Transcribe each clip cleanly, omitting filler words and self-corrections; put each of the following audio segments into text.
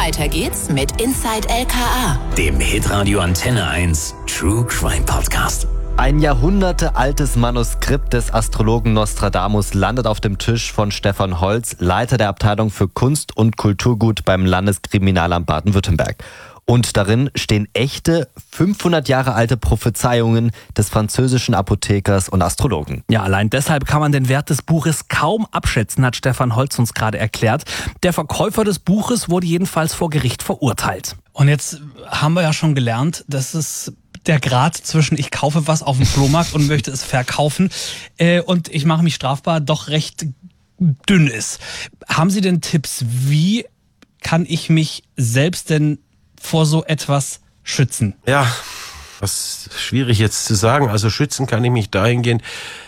Weiter geht's mit Inside LKA, dem Hitradio Antenne 1 True Crime Podcast. Ein jahrhundertealtes Manuskript des Astrologen Nostradamus landet auf dem Tisch von Stefan Holz, Leiter der Abteilung für Kunst und Kulturgut beim Landeskriminalamt Baden-Württemberg. Und darin stehen echte, 500 Jahre alte Prophezeiungen des französischen Apothekers und Astrologen. Ja, allein deshalb kann man den Wert des Buches kaum abschätzen, hat Stefan Holz uns gerade erklärt. Der Verkäufer des Buches wurde jedenfalls vor Gericht verurteilt. Und jetzt haben wir ja schon gelernt, dass es der Grad zwischen ich kaufe was auf dem Flohmarkt und möchte es verkaufen und ich mache mich strafbar doch recht dünn ist. Haben Sie denn Tipps, wie kann ich mich selbst denn vor so etwas schützen? Ja, das ist schwierig jetzt zu sagen. Also schützen kann ich mich dahingehend,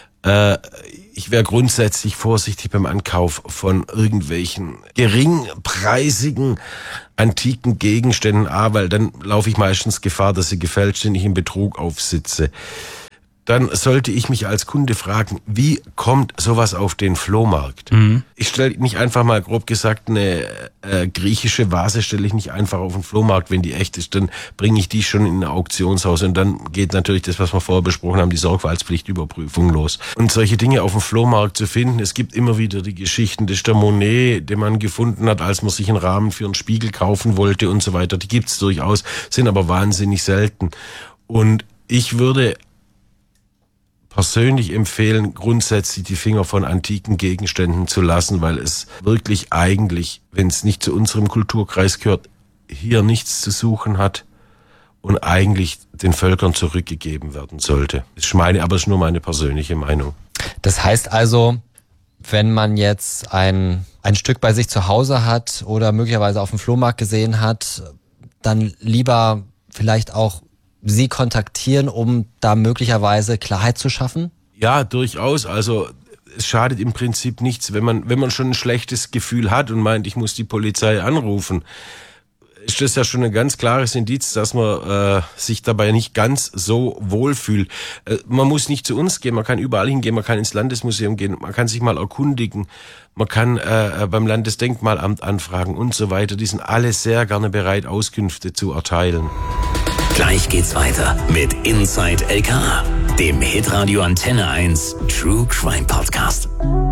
ich wäre grundsätzlich vorsichtig beim Ankauf von irgendwelchen geringpreisigen antiken Gegenständen, weil dann laufe ich meistens Gefahr, dass sie gefälscht sind, ich in Betrug aufsitze. Dann sollte ich mich als Kunde fragen, wie kommt sowas auf den Flohmarkt? Ich stelle nicht einfach mal, grob gesagt, eine griechische Vase stelle ich nicht einfach auf den Flohmarkt, wenn die echt ist, dann bringe ich die schon in ein Auktionshaus und dann geht natürlich das, was wir vorher besprochen haben, die Sorgfaltspflichtüberprüfung los. Und solche Dinge auf dem Flohmarkt zu finden, es gibt immer wieder die Geschichten, das ist der Monet, den man gefunden hat, als man sich einen Rahmen für einen Spiegel kaufen wollte und so weiter, die gibt's durchaus, sind aber wahnsinnig selten. Und ich würde persönlich empfehlen, grundsätzlich die Finger von antiken Gegenständen zu lassen, weil es wirklich eigentlich, wenn es nicht zu unserem Kulturkreis gehört, hier nichts zu suchen hat und eigentlich den Völkern zurückgegeben werden sollte. Das ist nur meine persönliche Meinung. Das heißt also, wenn man jetzt ein Stück bei sich zu Hause hat oder möglicherweise auf dem Flohmarkt gesehen hat, dann lieber vielleicht auch Sie kontaktieren, um da möglicherweise Klarheit zu schaffen? Ja, durchaus. Also es schadet im Prinzip nichts, wenn man schon ein schlechtes Gefühl hat und meint, ich muss die Polizei anrufen. Ist das ja schon ein ganz klares Indiz, dass man sich dabei nicht ganz so wohlfühlt. Man muss nicht zu uns gehen, man kann überall hingehen, man kann ins Landesmuseum gehen, man kann sich mal erkundigen, man kann beim Landesdenkmalamt anfragen und so weiter. Die sind alle sehr gerne bereit, Auskünfte zu erteilen. Gleich geht's weiter mit Inside LKA, dem Hitradio Antenne 1 True Crime Podcast.